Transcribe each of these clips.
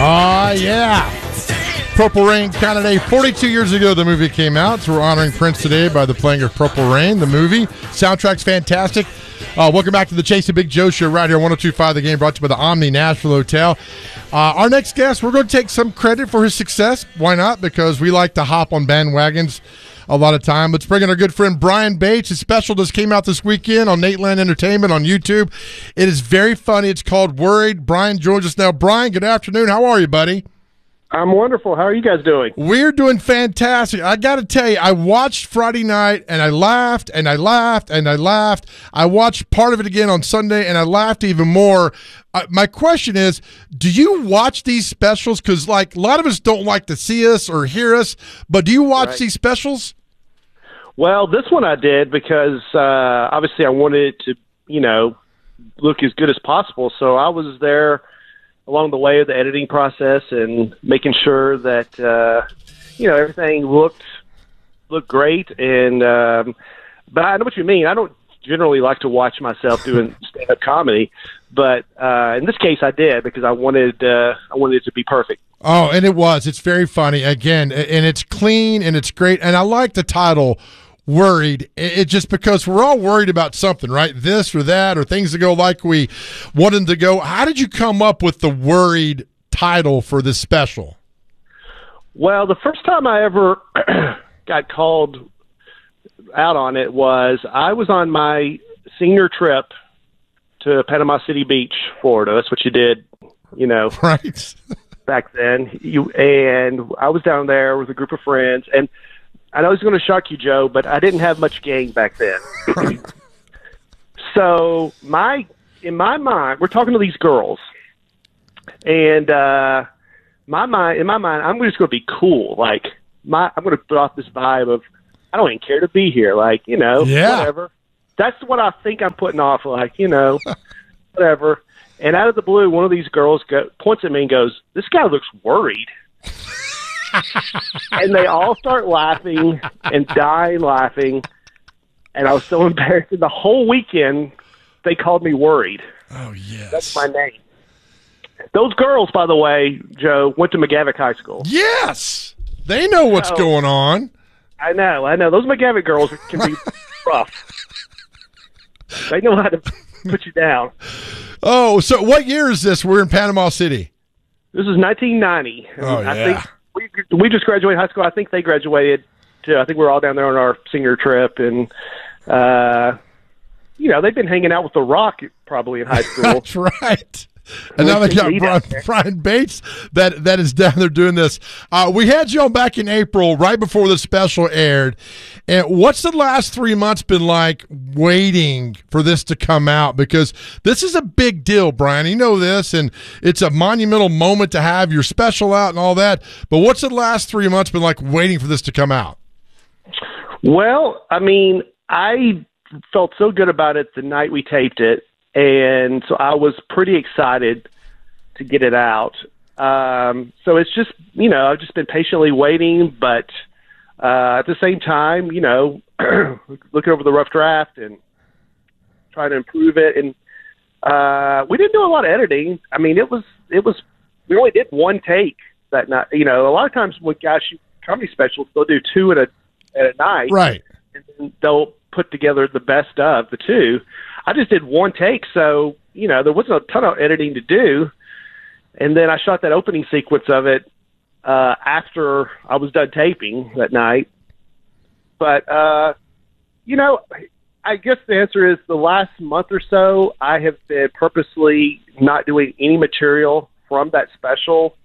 Yeah. Purple Rain kind of day. 42 years ago, the movie came out, so we're honoring Prince today by the playing of Purple Rain, the movie. Soundtrack's fantastic. Welcome back to the Chase and Big Joe Show right here, 102.5 The Game, brought to you by the Omni Nashville Hotel. Our next guest, we're going to take some credit for his success. Why not? Because we like to hop on bandwagons a lot of time. Let's bring in our good friend Brian Bates. His special just came out this weekend on Nateland Entertainment on YouTube. It is very funny. It's called Worried. Brian joins us now. Brian, good afternoon. How are you, buddy? I'm wonderful. How are you guys doing? We're doing fantastic. I got to tell you, I watched Friday night, and I laughed, and I laughed, and I laughed. I watched part of it again on Sunday, and I laughed even more. My question is, do you watch these specials? Because, like, a lot of us don't like to see us or hear us, but do you watch these specials? Well, this one I did because, obviously, I wanted it to, look as good as possible. So I was there along the way of the editing process and making sure that everything looked great. And but I know what you mean. I don't generally like to watch myself doing stand-up comedy, but in this case, I did because I wanted it to be perfect. Oh, and it was. It's very funny again, and it's clean and it's great. And I like the title. Worried. It just because we're all worried about something, right? This or that, or things that go like we want them to go. How did you come up with the Worried title for this special? Well, the first time I ever got called out on it was I was on my senior trip to Panama City Beach, Florida. That's what you did, right? Back then. And I was down there with a group of friends, and I know it's going to shock you, Joe, but I didn't have much game back then. So in my mind, we're talking to these girls, and in my mind, I'm just going to be cool. Like I'm going to put off this vibe of I don't even care to be here. Like whatever. That's what I think I'm putting off. Like whatever. And out of the blue, one of these girls points at me and goes, "This guy looks worried." And they all start laughing and dying laughing, and I was so embarrassed. And the whole weekend, they called me Worried. Oh, yes. That's my name. Those girls, by the way, Joe, went to McGavick High School. Yes! They know what's going on. I know. Those McGavick girls can be rough. They know how to put you down. Oh, so what year is this? We're in Panama City. This is 1990. Oh, yeah. I think we just graduated high school. I think they graduated too. I think we were all down there on our senior trip, and they've been hanging out with The Rock probably in high school. That's right. And now they got Brian Bates that is down there doing this. We had you on back in April, right before the special aired. And what's the last 3 months been like waiting for this to come out? Because this is a big deal, Brian. You know this, and it's a monumental moment to have your special out and all that. But what's the last 3 months been like waiting for this to come out? Well, I mean, I felt so good about it the night we taped it. And so I was pretty excited to get it out. So it's just, I've just been patiently waiting, but at the same time, looking over the rough draft and trying to improve it. And we didn't do a lot of editing. I mean, we only did one take that night. A lot of times when guys shoot comedy specials, they'll do two at a night. Right. And then they'll put together the best of the two. I just did one take, so, there wasn't a ton of editing to do. And then I shot that opening sequence of it after I was done taping that night. But, I guess the answer is the last month or so, I have been purposely not doing any material from that special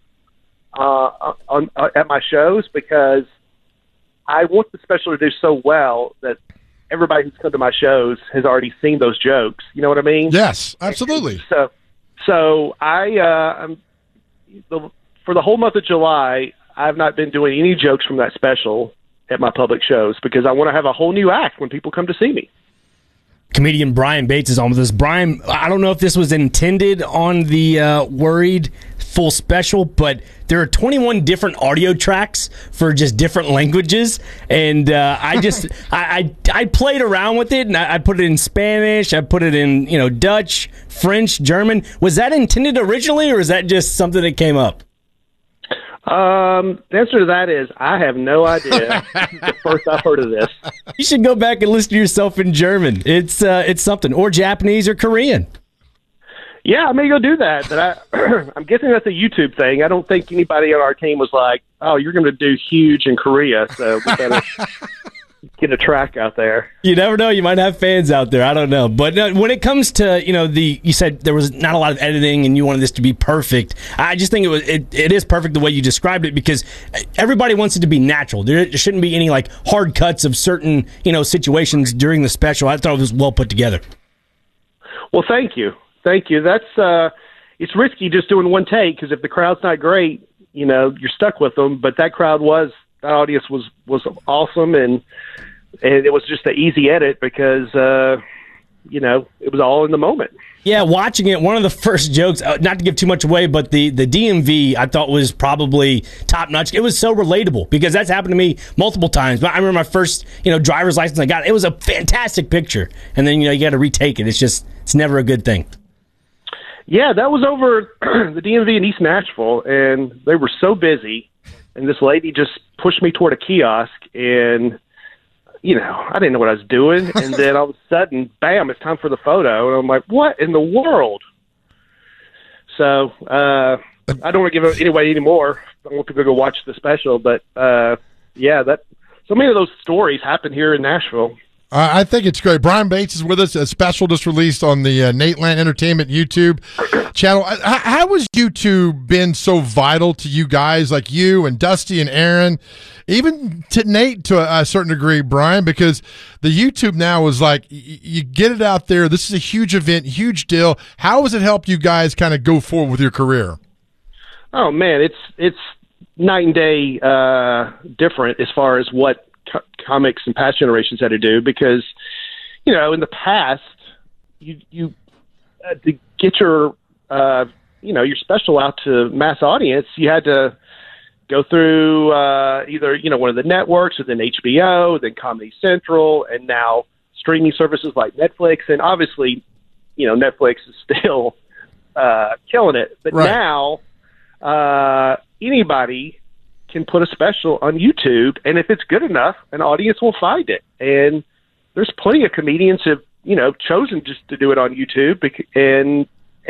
at my shows because I want the special to do so well that everybody who's come to my shows has already seen those jokes. You know what I mean? Yes, absolutely. So I, for the whole month of July, I've not been doing any jokes from that special at my public shows because I want to have a whole new act when people come to see me. Comedian Brian Bates is on with us. Brian, I don't know if this was intended on the Worried full special, but there are 21 different audio tracks for just different languages, and I played around with it, and I put it in Spanish, I put it in Dutch, French, German. Was that intended originally, or is that just something that came up? The answer to that is I have no idea. This is the first I've heard of this. You should go back and listen to yourself in German. It's something, or Japanese or Korean. Yeah, I may go do that, but I'm guessing that's a YouTube thing. I don't think anybody on our team was like, "Oh, you're going to do huge in Korea, so we better get a track out there." You never know. You might have fans out there. I don't know. But when it comes to, you said there was not a lot of editing and you wanted this to be perfect. I just think it is perfect the way you described it, because everybody wants it to be natural. There shouldn't be any like hard cuts of certain, situations during the special. I thought it was well put together. Well, thank you. Thank you. That's it's risky just doing one take, because if the crowd's not great, you're stuck with them. But that audience was awesome, and it was just an easy edit because it was all in the moment. Yeah, watching it, one of the first jokes, not to give too much away, but the DMV I thought was probably top notch. It was so relatable because that's happened to me multiple times. But I remember my first driver's license I got. It was a fantastic picture, and then you got to retake it. It's never a good thing. Yeah, that was over the DMV in East Nashville, and they were so busy, and this lady just pushed me toward a kiosk, and, I didn't know what I was doing, and then all of a sudden, bam, it's time for the photo, and I'm like, what in the world? So, I don't want to give it away anymore. I want people to go watch the special, but, so many of those stories happen here in Nashville. I think it's great. Brian Bates is with us. A special just released on the Nate Land Entertainment YouTube channel. How has YouTube been so vital to you guys, like you and Dusty and Aaron, even to Nate to a certain degree, Brian? Because the YouTube now is like, you get it out there. This is a huge event, huge deal. How has it helped you guys kind of go forward with your career? Oh, man, it's night and day different as far as what comics and past generations had to do, because in the past you to get your your special out to mass audience, you had to go through either one of the networks, or then HBO, then Comedy Central, and now streaming services like Netflix. And obviously Netflix is still killing it, but right now anybody can put a special on YouTube, and if it's good enough, an audience will find it. And there's plenty of comedians who have, chosen just to do it on YouTube, and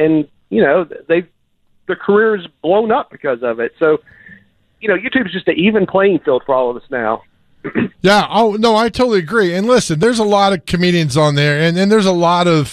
their career is blown up because of it. So, YouTube is just an even playing field for all of us now. Yeah. Oh, no, I totally agree. And listen, there's a lot of comedians on there, and there's a lot of,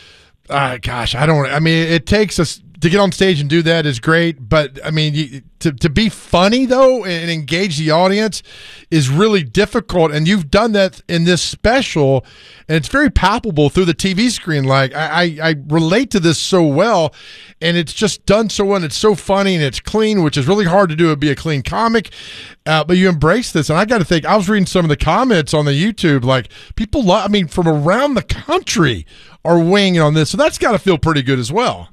it takes us to get on stage and do that is great, but to be funny though and engage the audience is really difficult, and you've done that in this special, and it's very palpable through the TV screen. Like I relate to this so well, and it's just done so well, and it's so funny, and it's clean, which is really hard to do, be a clean comic, but you embrace this. And I got to think, I was reading some of the comments on the YouTube, like people from around the country are weighing on this, so that's got to feel pretty good as well.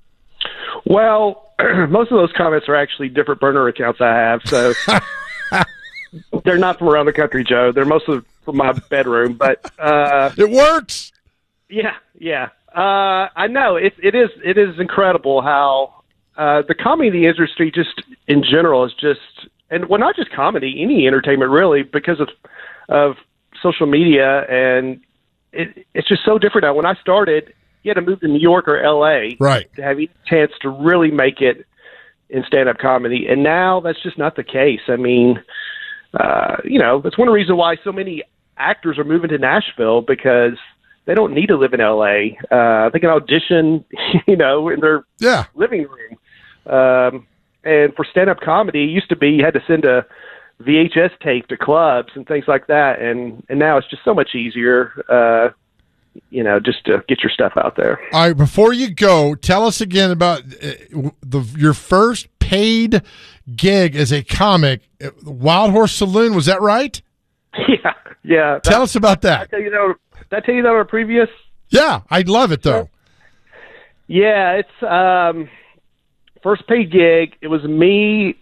Well, most of those comments are actually different burner accounts I have, so they're not from around the country, Joe. They're mostly from my bedroom, but it works. Yeah. I know it is incredible how the comedy industry, just in general, is just, and well, not just comedy, any entertainment really, because of social media, and it's just so different now. When I started, you had to move to New York or L.A. right to have any chance to really make it in stand-up comedy. And now that's just not the case. I mean, that's one reason why so many actors are moving to Nashville, because they don't need to live in L.A. They can audition, in their living room. And for stand-up comedy, it used to be you had to send a VHS tape to clubs and things like that. And now it's just so much easier, just to get your stuff out there. All right, before you go, tell us again about your first paid gig as a comic, Wild Horse Saloon. Was that right? Yeah. Tell us about that. Did I tell you that on a previous? Yeah, I'd love it though. Yeah, it's first paid gig. It was me.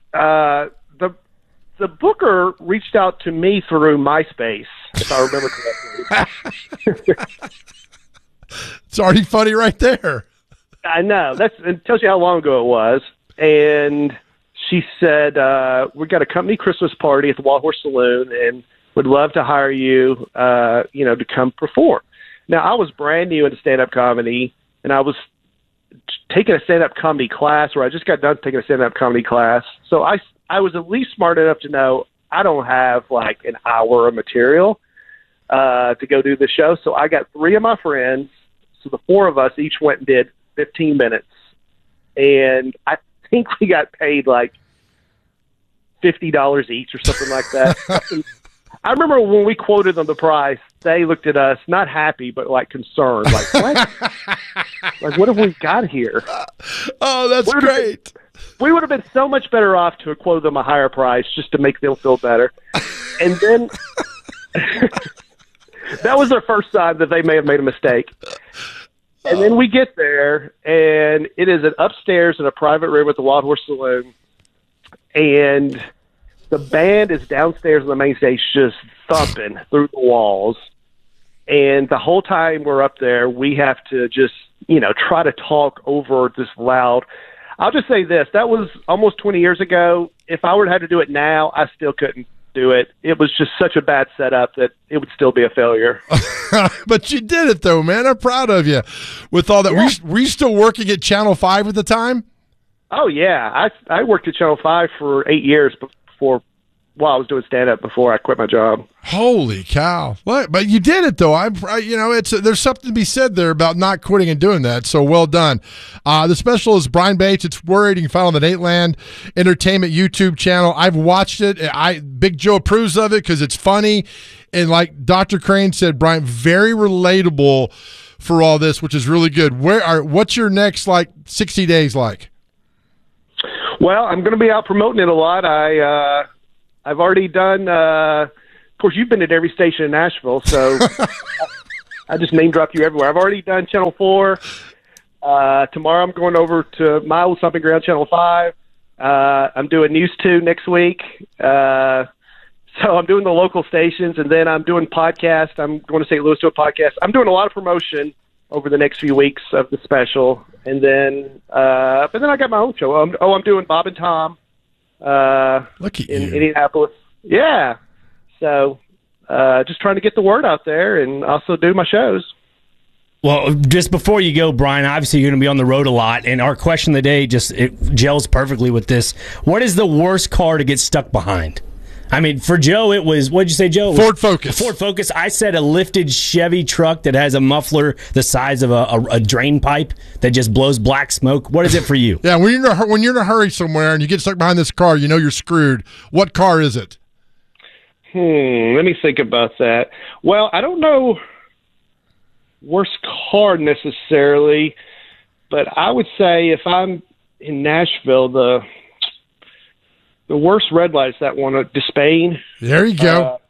The booker reached out to me through MySpace, if I remember correctly. It's already funny right there. I know. It tells you how long ago it was. And she said, we got a company Christmas party at the Wild Horse Saloon and would love to hire you, to come perform. Now, I was brand new into stand-up comedy, and I was taking a stand-up comedy class, or I just got done taking a stand-up comedy class. So I was at least smart enough to know I don't have like an hour of material to go do the show. So I got 3 of my friends. So the 4 of us each went and did 15 minutes. And I think we got paid like $50 each or something like that. I remember when we quoted them the price, they looked at us, not happy, but like concerned. Like, what? Like, what have we got here? Oh, that's great. We would have been so much better off to have quoted them a higher price just to make them feel better. And then that was their first sign that they may have made a mistake. And then we get there, and it is an upstairs in a private room at the Wild Horse Saloon. And the band is downstairs on the main stage just thumping through the walls. And the whole time we're up there, we have to just, try to talk over this loud. I'll just say this. That was almost 20 years ago. If I were to have to do it now, I still couldn't do it. It was just such a bad setup that it would still be a failure. But you did it, though, man. I'm proud of you with all that. Yeah. Were you still working at Channel 5 at the time? Oh, yeah. I worked at Channel 5 for 8 years while I was doing stand-up before I quit my job. Holy cow. What? But you did it, though. There's something to be said there about not quitting and doing that, so well done. The special is Brian Bates. It's Worried. You can find it on the Nateland Entertainment YouTube channel. I've watched it. Big Joe approves of it because it's funny. And like Dr. Crane said, Brian, very relatable for all this, which is really good. What's your next, 60 days like? Well, I'm going to be out promoting it a lot. I've already done, of course, you've been at every station in Nashville, so I just name dropped you everywhere. I've already done Channel 4. Tomorrow I'm going over to my old stomping ground, Channel 5. I'm doing News 2 next week. So I'm doing the local stations, and then I'm doing podcasts. I'm going to St. Louis to a podcast. I'm doing a lot of promotion over the next few weeks of the special. And then I got my own show. I'm doing Bob and Tom. Look at in you. Indianapolis. Yeah. So just trying to get the word out there and also do my shows. Well, just before you go, Brian, obviously you're going to be on the road a lot, and our question of the day it gels perfectly with this. What is the worst car to get stuck behind? I mean, for Joe, it was, what did you say, Joe? Ford Focus. Ford Focus. I said a lifted Chevy truck that has a muffler the size of a drain pipe that just blows black smoke. What is it for you? Yeah, when you're in a hurry somewhere and you get stuck behind this car, you know you're screwed. What car is it? Let me think about that. Well, I don't know worst car necessarily, but I would say if I'm in Nashville, the worst red light is that one at Despain. There you go.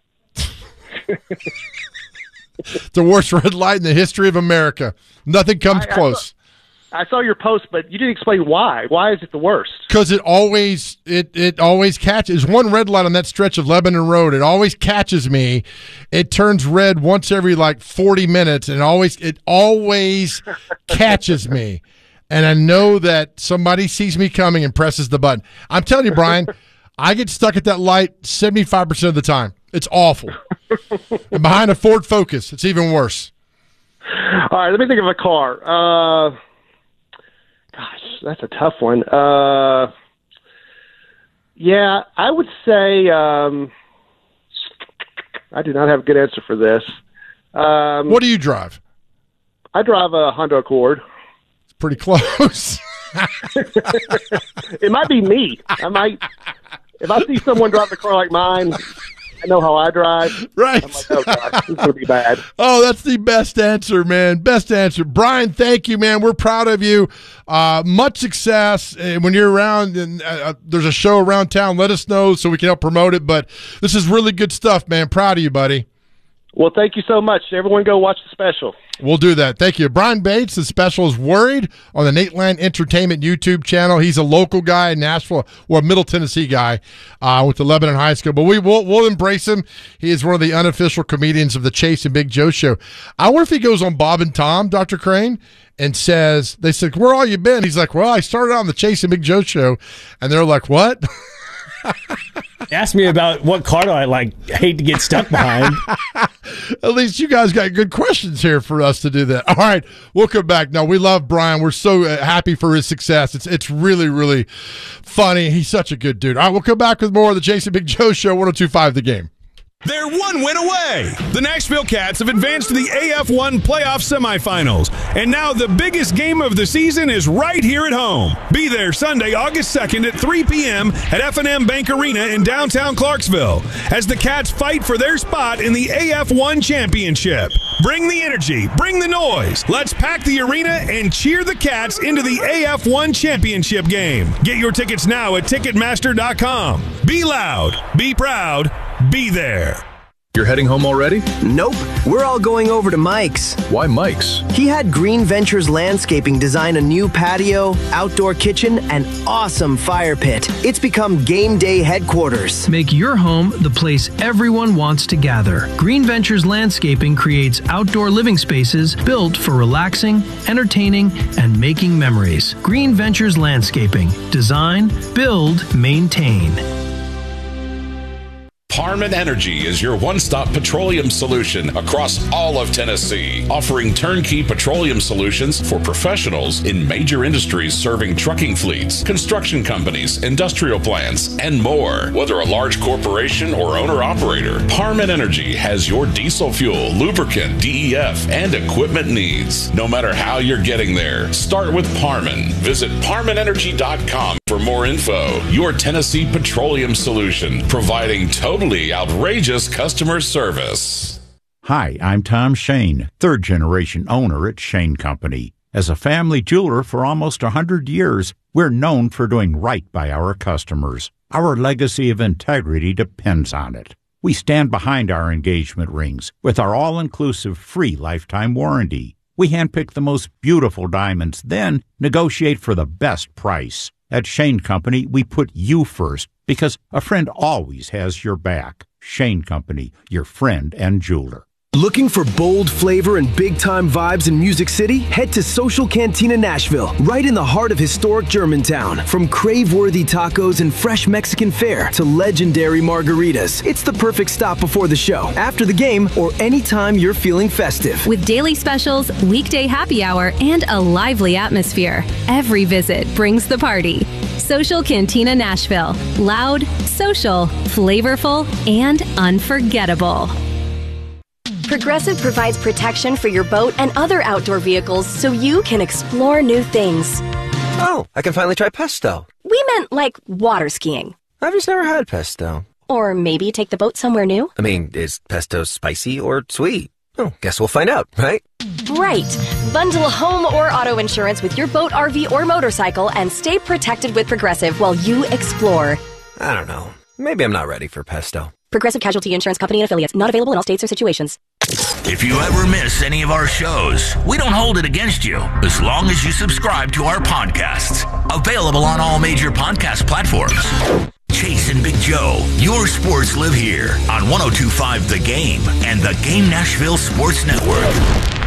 The worst red light in the history of America. Nothing comes close. I saw your post, but you didn't explain why. Why is it the worst? Because it always catches. There's one red light on that stretch of Lebanon Road. It always catches me. It turns red once every 40 minutes, and it always catches me. And I know that somebody sees me coming and presses the button. I'm telling you, Brian, I get stuck at that light 75% of the time. It's awful. And behind a Ford Focus, it's even worse. All right, let me think of a car. Gosh, that's a tough one. Yeah, I would say I do not have a good answer for this. What do you drive? I drive a Honda Accord. It's pretty close. It might be me. If I see someone drive a car like mine, I know how I drive. Right. I'm like, oh, God, this is going to be bad. Oh, that's the best answer, man. Best answer. Brian, thank you, man. We're proud of you. Much success. When you're around and there's a show around town, let us know so we can help promote it. But this is really good stuff, man. Proud of you, buddy. Well, thank you so much. Everyone go watch the special. We'll do that. Thank you. Brian Bates, the special is Worried on the Nate Land Entertainment YouTube channel. He's a local guy in Nashville, or a Middle Tennessee guy, went to Lebanon High School. But we'll embrace him. He is one of the unofficial comedians of the Chase and Big Joe show. I wonder if he goes on Bob and Tom, Dr. Crane, and they said, where all you been? He's like, well, I started on the Chase and Big Joe show. And they're like, what? Ask me about what car do I hate to get stuck behind. At least you guys got good questions here for us to do that. All right, we'll come back. No, we love Brian. We're so happy for his success. It's really, really funny. He's such a good dude. All right, we'll come back with more of the Jason Big Joe Show, 102.5 The Game. They're one win away. The Nashville Cats have advanced to the AF1 playoff semifinals. And now the biggest game of the season is right here at home. Be there Sunday, August 2nd at 3 p.m. at F&M Bank Arena in downtown Clarksville as the Cats fight for their spot in the AF1 championship. Bring the energy, bring the noise. Let's pack the arena and cheer the Cats into the AF1 championship game. Get your tickets now at Ticketmaster.com. Be loud, be proud, be there. You're heading home already? Nope. We're all going over to Mike's. Why Mike's? He had Green Ventures Landscaping design a new patio, outdoor kitchen, and awesome fire pit. It's become game day headquarters. Make your home the place everyone wants to gather. Green Ventures Landscaping creates outdoor living spaces built for relaxing, entertaining, and making memories. Green Ventures Landscaping. Design, build, maintain. Parman Energy is your one-stop petroleum solution across all of Tennessee, offering turnkey petroleum solutions for professionals in major industries serving trucking fleets, construction companies, industrial plants, and more. Whether a large corporation or owner-operator, Parman Energy has your diesel fuel, lubricant, DEF, and equipment needs. No matter how you're getting there, start with Parman. Visit ParmanEnergy.com for more info. Your Tennessee petroleum solution, providing totally outrageous customer service. Hi, I'm Tom Shane, third-generation owner at Shane Company. As a family jeweler for almost 100 years, we're known for doing right by our customers. Our legacy of integrity depends on it. We stand behind our engagement rings with our all-inclusive free lifetime warranty. We handpick the most beautiful diamonds, then negotiate for the best price. At Shane Company, we put you first because a friend always has your back. Shane Company, your friend and jeweler. Looking for bold flavor and big-time vibes in Music City? Head to Social Cantina Nashville, right in the heart of historic Germantown. From crave-worthy tacos and fresh Mexican fare to legendary margaritas, it's the perfect stop before the show, after the game, or anytime you're feeling festive. With daily specials, weekday happy hour, and a lively atmosphere, every visit brings the party. Social Cantina Nashville. Loud, social, flavorful, and unforgettable. Progressive provides protection for your boat and other outdoor vehicles so you can explore new things. Oh, I can finally try pesto. We meant like water skiing. I've just never had pesto. Or maybe take the boat somewhere new. I mean, is pesto spicy or sweet? Oh, guess we'll find out, right? Right. Bundle home or auto insurance with your boat, RV, or motorcycle and stay protected with Progressive while you explore. I don't know. Maybe I'm not ready for pesto. Progressive Casualty Insurance Company and Affiliates. Not available in all states or situations. If you ever miss any of our shows, we don't hold it against you as long as you subscribe to our podcasts. Available on all major podcast platforms. Chase and Big Joe, your sports live here on 102.5 The Game and the Game Nashville Sports Network.